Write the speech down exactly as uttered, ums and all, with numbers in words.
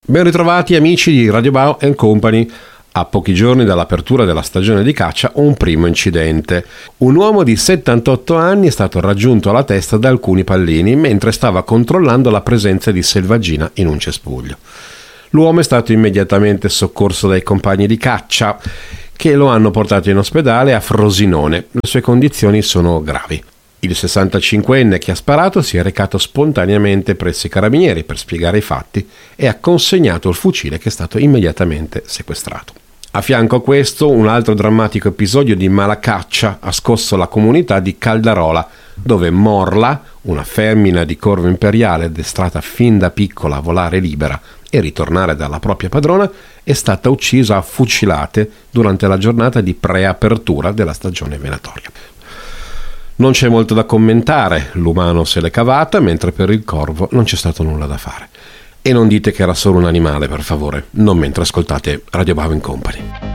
Ben ritrovati amici di Radio Bao and Company. A pochi giorni dall'apertura della stagione di caccia, un primo incidente. Un uomo di settantotto anni è stato raggiunto alla testa da alcuni pallini mentre stava controllando la presenza di selvaggina in un cespuglio. L'uomo è stato immediatamente soccorso dai compagni di caccia, che lo hanno portato in ospedale a Frosinone. Le sue condizioni sono gravi. Il sessantacinquenne che ha sparato si è recato spontaneamente presso i carabinieri per spiegare i fatti e ha consegnato il fucile, che è stato immediatamente sequestrato. A fianco a questo, un altro drammatico episodio di malacaccia ha scosso la comunità di Caldarola, dove Morla, una femmina di corvo imperiale addestrata fin da piccola a volare libera e ritornare dalla propria padrona, è stata uccisa a fucilate durante la giornata di preapertura della stagione venatoria. Non c'è molto da commentare, l'umano se l'è cavata, mentre per il corvo non c'è stato nulla da fare. E non dite che era solo un animale, per favore, non mentre ascoltate Radio Bao and Company.